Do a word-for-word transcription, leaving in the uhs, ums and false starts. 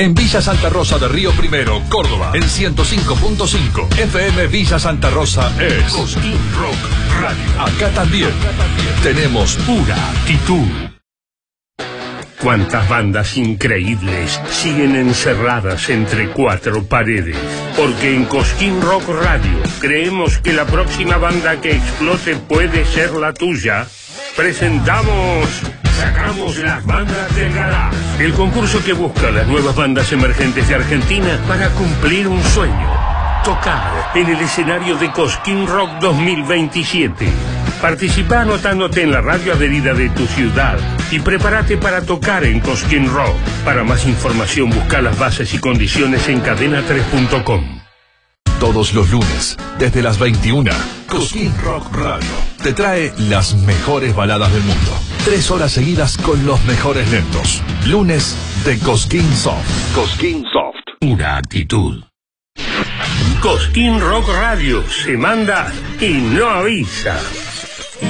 En Villa Santa Rosa de Río Primero, Córdoba, en ciento cinco punto cinco. F M Villa Santa Rosa es Cosquín Rock Radio. Acá también tenemos pura actitud. Cuántas bandas increíbles siguen encerradas entre cuatro paredes. Porque en Cosquín Rock Radio creemos que la próxima banda que explote puede ser la tuya. Presentamos Sacamos las bandas del garage. El concurso que busca las nuevas bandas emergentes de Argentina para cumplir un sueño. Tocar en el escenario de Cosquín Rock dos mil veintisiete. Participa anotándote en la radio adherida de tu ciudad y prepárate para tocar en Cosquín Rock. Para más información busca las bases y condiciones en cadena tres punto com. Todos los lunes, desde las veintiuna, Cosquín Rock Radio te trae las mejores baladas del mundo. Tres horas seguidas con los mejores lentos. Lunes de Cosquín Soft. Cosquín Soft. Pura actitud. Cosquín Rock Radio se manda y no avisa.